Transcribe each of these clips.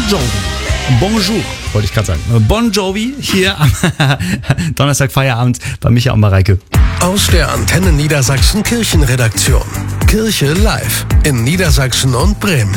Jovi. Bonjour, wollte ich gerade sagen. Bon Jovi hier am Donnerstag Feierabend bei Micha und Mareike. Aus der Antenne Niedersachsen Kirchenredaktion. Kirche live in Niedersachsen und Bremen.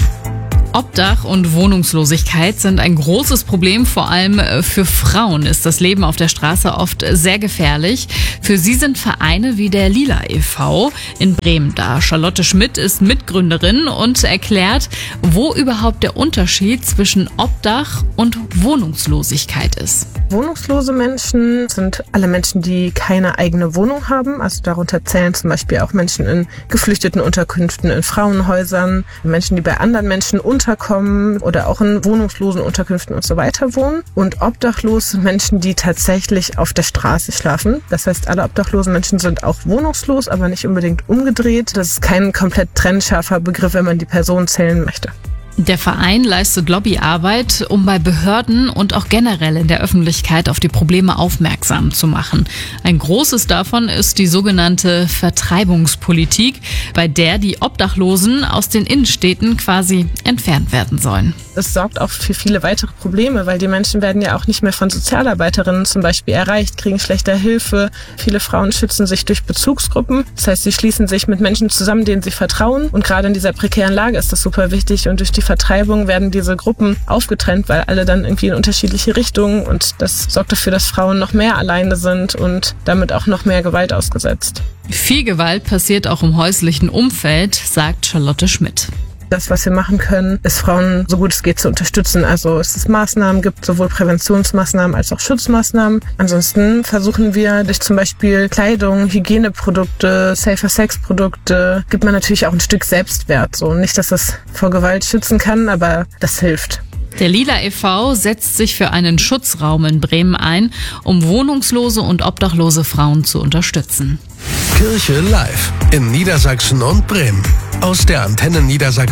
Obdach und Wohnungslosigkeit sind ein großes Problem. Vor allem für Frauen ist das Leben auf der Straße oft sehr gefährlich. Für sie sind Vereine wie der Lila e.V. in Bremen da. Charlotte Schmidt ist Mitgründerin und erklärt, wo überhaupt der Unterschied zwischen Obdach und Wohnungslosigkeit ist. Wohnungslose Menschen sind alle Menschen, die keine eigene Wohnung haben. Also darunter zählen zum Beispiel auch Menschen in geflüchteten Unterkünften, in Frauenhäusern, Menschen, die bei anderen Menschen unterkommen oder auch in wohnungslosen Unterkünften und so weiter wohnen. Und obdachlos sind Menschen, die tatsächlich auf der Straße schlafen. Das heißt, alle obdachlosen Menschen sind auch wohnungslos, aber nicht unbedingt umgedreht. Das ist kein komplett trennscharfer Begriff, wenn man die Person zählen möchte. Der Verein leistet Lobbyarbeit, um bei Behörden und auch generell in der Öffentlichkeit auf die Probleme aufmerksam zu machen. Ein großes davon ist die sogenannte Vertreibungspolitik, bei der die Obdachlosen aus den Innenstädten quasi entfernt werden sollen. Das sorgt auch für viele weitere Probleme, weil die Menschen werden ja auch nicht mehr von Sozialarbeiterinnen zum Beispiel erreicht, kriegen schlechter Hilfe. Viele Frauen schützen sich durch Bezugsgruppen. Das heißt, sie schließen sich mit Menschen zusammen, denen sie vertrauen. Und gerade in dieser prekären Lage ist das super wichtig. Und durch die Vertreibung werden diese Gruppen aufgetrennt, weil alle dann irgendwie in unterschiedliche Richtungen, und das sorgt dafür, dass Frauen noch mehr alleine sind und damit auch noch mehr Gewalt ausgesetzt. Viel Gewalt passiert auch im häuslichen Umfeld, sagt Charlotte Schmidt. Das, was wir machen können, ist Frauen so gut es geht zu unterstützen. Also es Maßnahmen gibt, sowohl Präventionsmaßnahmen als auch Schutzmaßnahmen. Ansonsten versuchen wir durch zum Beispiel Kleidung, Hygieneprodukte, Safer-Sex-Produkte, gibt man natürlich auch ein Stück Selbstwert. So nicht, dass das vor Gewalt schützen kann, aber das hilft. Der Lila e.V. setzt sich für einen Schutzraum in Bremen ein, um wohnungslose und obdachlose Frauen zu unterstützen. Kirche live in Niedersachsen und Bremen. Aus der Antenne Niedersachsen.